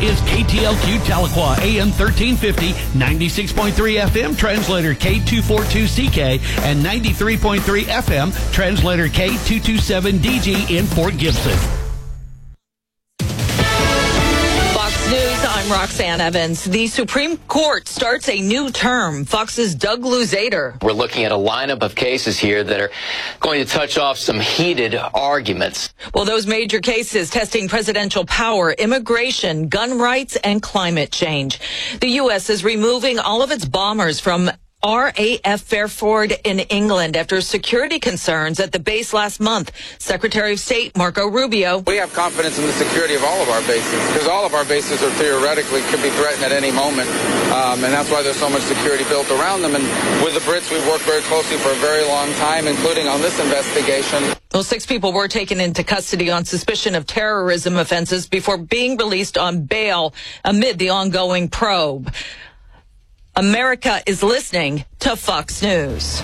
is KTLQ Tahlequah, AM 1350, 96.3 FM, translator K242CK, and 93.3 FM, translator K227DG in Fort Gibson. News, I'm Roxanne Evans. The Supreme Court starts a new term. Fox's Doug Luzader. We're looking at a lineup of cases here that are going to touch off some heated arguments. Well, those major cases testing presidential power, immigration, gun rights, and climate change. The U.S. is removing all of its bombers from RAF Fairford in England after security concerns at the base last month. Secretary of State Marco Rubio. We have confidence in the security of all of our bases because all of our bases are theoretically could be threatened at any moment. And that's why there's so much security built around them. And with the Brits, we've worked very closely for a very long time, including on this investigation. Well, 6 people were taken into custody on suspicion of terrorism offenses before being released on bail amid the ongoing probe. America is listening to Fox News.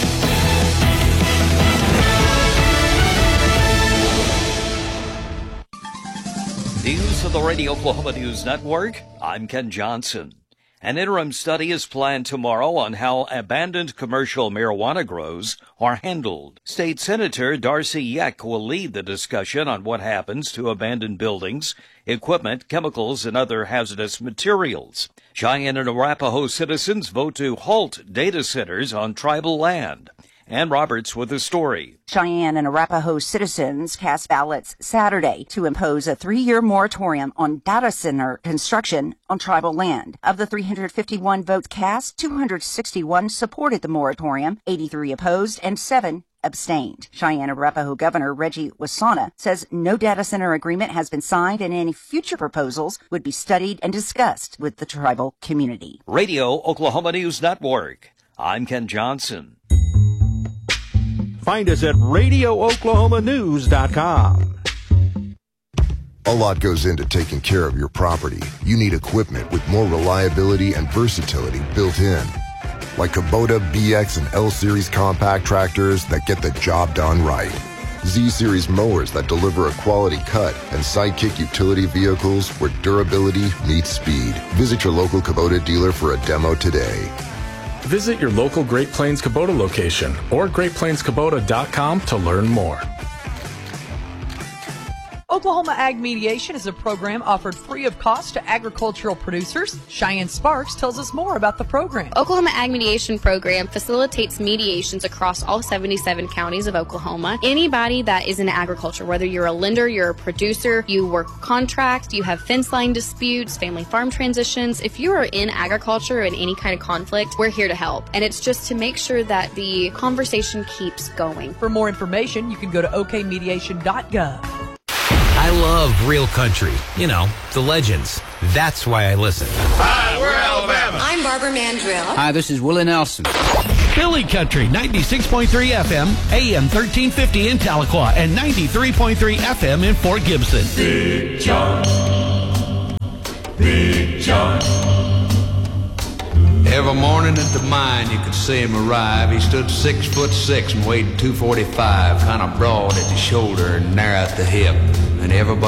News of the Radio Oklahoma News Network. I'm Ken Johnson. An interim study is planned tomorrow on how abandoned commercial marijuana grows are handled. State Senator Darcy Yeck will lead the discussion on what happens to abandoned buildings, equipment, chemicals, and other hazardous materials. Cheyenne and Arapaho citizens vote to halt data centers on tribal land. Ann Roberts with the story. Cheyenne and Arapaho citizens cast ballots Saturday to impose a 3-year moratorium on data center construction on tribal land. Of the 351 votes cast, 261 supported the moratorium, 83 opposed, and 7 abstained. Cheyenne and Arapaho Governor Reggie Wasana says no data center agreement has been signed and any future proposals would be studied and discussed with the tribal community. Radio Oklahoma News Network. I'm Ken Johnson. Find us at RadioOklahomaNews.com. A lot goes into taking care of your property. You need equipment with more reliability and versatility built in. Like Kubota BX and L Series compact tractors that get the job done right. Z Series mowers that deliver a quality cut, and Sidekick utility vehicles where durability meets speed. Visit your local Kubota dealer for a demo today. Visit your local Great Plains Kubota location or GreatPlainsKubota.com to learn more. Oklahoma Ag Mediation is a program offered free of cost to agricultural producers. Cheyenne Sparks tells us more about the program. Oklahoma Ag Mediation Program facilitates mediations across all 77 counties of Oklahoma. Anybody that is in agriculture, whether you're a lender, you're a producer, you work contract, you have fence line disputes, family farm transitions, if you are in agriculture in any kind of conflict, we're here to help. And it's just to make sure that the conversation keeps going. For more information, you can go to okmediation.gov. I love real country. You know, the legends. That's why I listen. Hi, we're Alabama. I'm Barbara Mandrill. Hi, this is Willie Nelson. Philly Country, 96.3 FM, AM 1350 in Tahlequah, and 93.3 FM in Fort Gibson. Big John. Big John. Every morning at the mine you could see him arrive. He stood 6'6" and weighed 245, kind of broad at the shoulder and narrow at the hip. And everybody